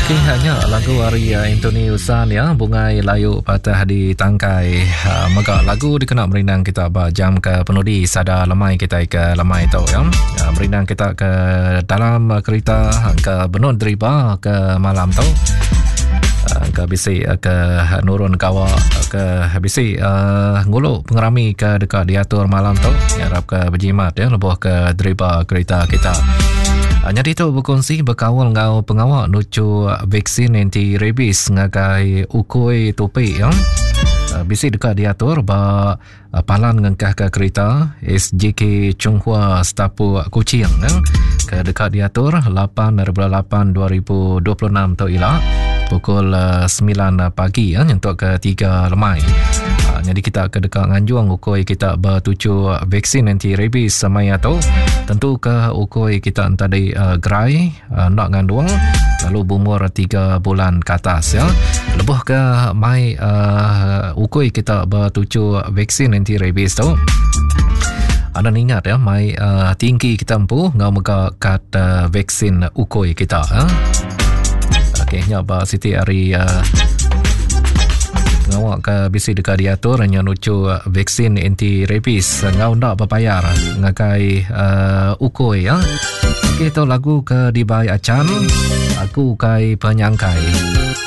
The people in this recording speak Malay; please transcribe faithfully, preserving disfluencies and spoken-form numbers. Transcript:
Okey, hanya lagu Arya Anthony Usan ya, Bungai Layu Patah di Tangkai. Ha, maka lagu dikenal merinang kita ba jam ke penudi sada lemai kita ke lemai tau ya. Ha, merinang kita ke dalam kereta ke Benut Deriba ke malam tau. Ke bisi ke nurun kawa ke bisi uh, ngulu pengerami ke dekat diatur malam tu harap ke berjimat ya lebuh ke deriba kereta kita. Uh, jadi tu berkongsi berkawal ngau pengawal nucu vaksin anti rabies ngagai ukui tupi ya. Uh, bisi dekat diatur ba uh, palan ngengkah ke kereta S J K Chonghua Stapu Kuching ya. Ke dekat diatur lapan lapan dua ribu dua puluh enam tu ialah pukul uh, sembilan pagi ya, untuk ke tiga lemai. Uh, jadi kita ke dekat nganjuang ukui kita bertuju vaksin anti rabies semaya tu. Tentu ke ukui kita tadi uh, gerai uh, nak nganduang lalu berumur tiga bulan ke atas ya. Lebuh ke mai uh, ukui kita bertuju vaksin anti rabies tu. Anda ingat ya, mai uh, tinggi kita empu ngau mega kat uh, vaksin ukui kita ya. Okey, nyapa Siti Ari uh, ngawak ke bisi dekat diatur hanya nucu uh, vaksin anti rabies ngau ndak berbayar ngakai uh, ukoi ya. Okey, tu lagu ke dibai acan aku kai penyangkai.